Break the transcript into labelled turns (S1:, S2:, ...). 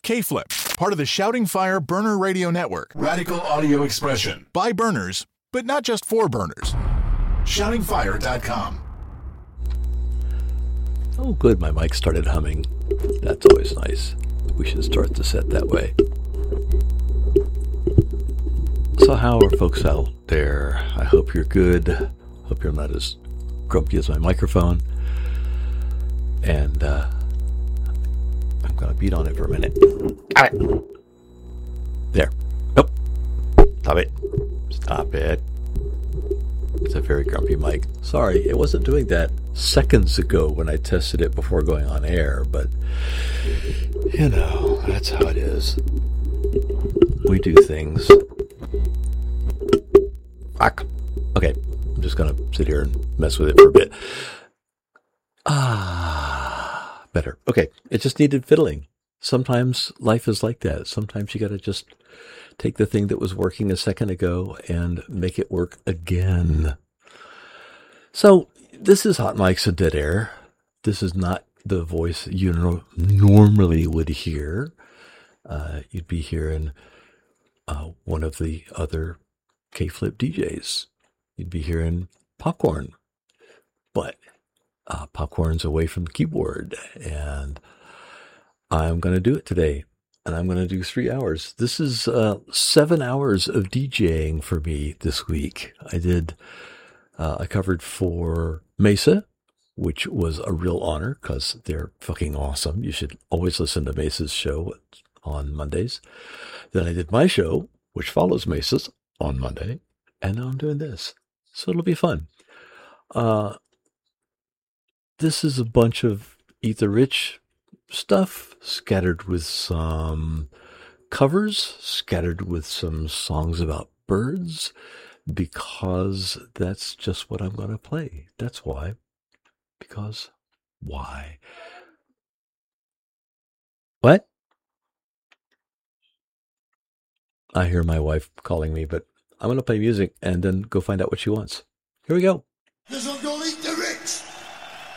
S1: K-Flip, part of the Shouting Fire Burner Radio Network. Radical audio expression. By burners, but not just for burners. ShoutingFire.com.
S2: Oh, good. My mic started humming. That's always nice. We should start the set that way. So how are folks out there? I hope you're good. Hope you're not as grumpy as my microphone. And I'm going to beat on it for a minute. All right. There. Nope. Stop it. Stop it. It's a very grumpy mic. Sorry, it wasn't doing that seconds ago when I tested it before going on air, but you know, that's how it is. We do things. Okay, I'm just gonna sit here and mess with it for a bit. Better. Okay, it just needed fiddling. Sometimes life is like that. Sometimes you gotta just take the thing that was working a second ago and make it work again. So this is Hot Mics and Dead Air. This is not the voice you normally would hear. You'd be hearing one of the other K-Flip DJs. You'd be hearing Popcorn. But Popcorn's away from the keyboard. And I'm going to do it today. And I'm going to do 3 hours. This is 7 hours of DJing for me this week. I covered for Mesa, which was a real honor because they're fucking awesome. You should always listen to Mesa's show on Mondays. Then I did my show, which follows Mesa's, on Monday. And now I'm doing this. So it'll be fun. This is a bunch of Ether Rich stuff scattered with some covers, scattered with some songs about birds, because that's just what I'm going to play. That's why. Because why? What? I hear my wife calling me, but I'm going to play music and then go find out what she wants. Here we go.
S3: There's a